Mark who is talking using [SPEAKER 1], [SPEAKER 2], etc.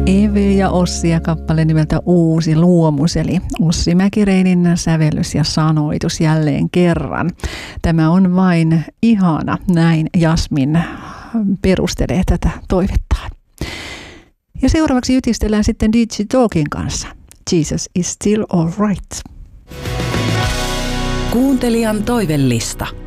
[SPEAKER 1] Eve ja Ossi ja kappale nimeltä Uusi luomus, eli Ossi Mäkireinin sävellys ja sanoitus jälleen kerran. Tämä on vain ihana, näin Jasmin perustelee tätä toivettaan. Ja seuraavaksi ytistellään sitten Digitalkin kanssa. Jesus is still all right.
[SPEAKER 2] Kuuntelijan toivellista.